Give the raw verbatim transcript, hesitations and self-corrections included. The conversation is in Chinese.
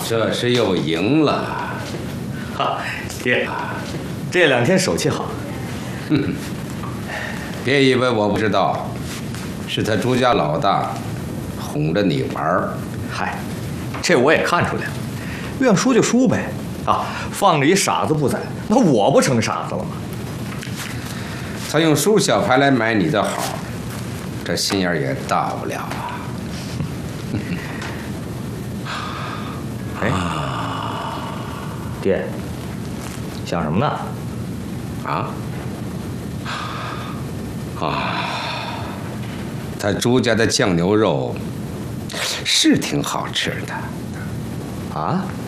这是又赢了。 哈，爹，这两天手气好。 哼，别以为我不知道，是他朱家老大哄着你玩儿。 嗨，这我也看出来了，愿输就输呗。啊，放着一傻子不宰，那我不成傻子了吗？ 他用输小牌来买你的好，这心眼也大不了啊。 哎，爹，想什么呢？ 啊？啊！他朱家的酱牛肉是挺好吃的。 啊？